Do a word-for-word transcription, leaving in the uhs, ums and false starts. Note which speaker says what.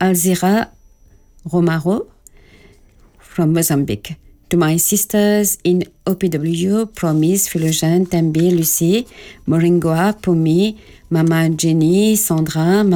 Speaker 1: Alzira Romaro from Mozambique. To my sisters in O P W, Promise, Philogène, Tembi, Lucie, Moringoa, Pomi, Mama Jenny, Sandra,